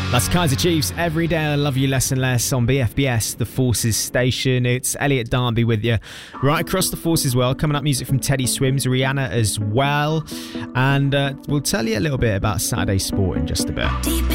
That's Kaiser Chiefs. Every day I love you less and less on BFBS, the Forces station. It's Elliot Darby with you right across the Forces world. Coming up, music from Teddy Swims, Rihanna as well. And we'll tell you a little bit about Saturday sport in just a bit.